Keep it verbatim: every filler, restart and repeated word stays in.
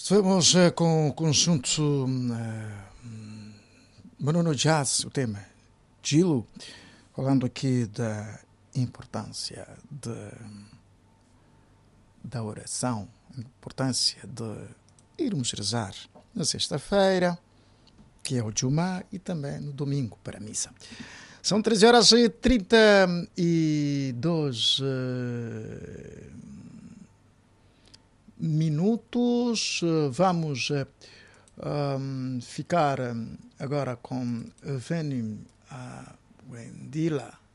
Vamos eh, com o conjunto uh, Manuno Jazz, o tema Gilo, falando aqui da importância de, da oração, a importância de irmos rezar na sexta-feira, que é o Jumá, e também no domingo para a missa. São treze horas e trinta e dois uh, minutos. Vamos uh, um, ficar agora com Veni a Wendila.